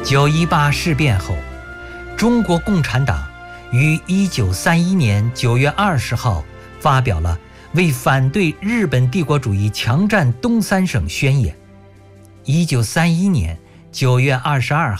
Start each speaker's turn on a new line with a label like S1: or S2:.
S1: 9·18事变后，中国共产党于1931年9月20号发表了为反对日本帝国主义强占东三省宣言。1931年9月22号。